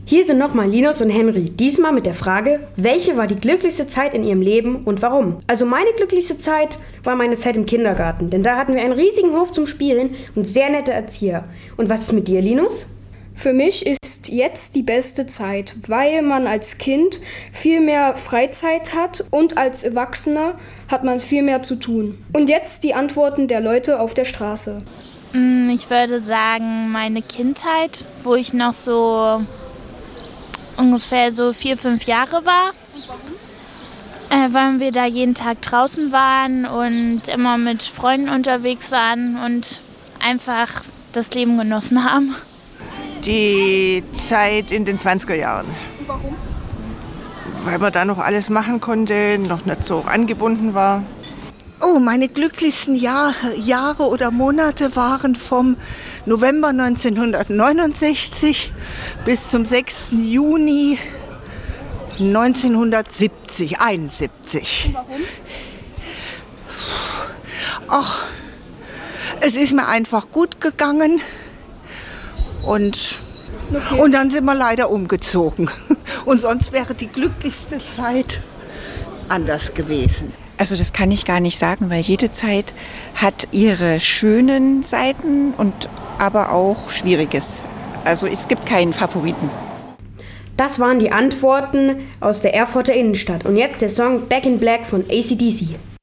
Hier sind nochmal Linus und Henry, diesmal mit der Frage, welche war die glücklichste Zeit in ihrem Leben und warum? Also meine glücklichste Zeit war meine Zeit im Kindergarten, denn da hatten wir einen riesigen Hof zum Spielen und sehr nette Erzieher. Und was ist mit dir, Linus? Für mich ist jetzt die beste Zeit, weil man als Kind viel mehr Freizeit hat und als Erwachsener hat man viel mehr zu tun. Und jetzt die Antworten der Leute auf der Straße. Ich würde sagen, meine Kindheit, wo ich noch so ungefähr so 4-5 Jahre war. Und warum? Weil wir da jeden Tag draußen waren und immer mit Freunden unterwegs waren und einfach das Leben genossen haben. Die Zeit in den 20er Jahren. Und warum? Weil man da noch alles machen konnte, noch nicht so angebunden war. Oh, meine glücklichsten Jahre oder Monate waren vom November 1969 bis zum 6. Juni 1971. Und warum? Ach, es ist mir einfach gut gegangen und dann sind wir leider umgezogen. Und sonst wäre die glücklichste Zeit anders gewesen. Also das kann ich gar nicht sagen, weil jede Zeit hat ihre schönen Seiten und aber auch Schwieriges. Also es gibt keinen Favoriten. Das waren die Antworten aus der Erfurter Innenstadt. Und jetzt der Song Back in Black von AC/DC.